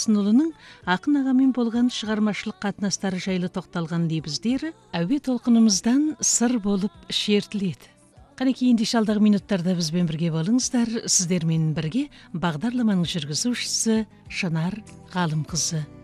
Қасымулунун акын агамен болгон чыгармачылык катнаштары жайлы токтолгон дейбиздер әуе толкунумуздан сыр болуп шертилет. Кана кийинки шалдагы минуттарда бизбен бирге болуңуздар. Сиздер менен бирге багдарламанын жүргүзүүчүсү Шынар Галым кызы.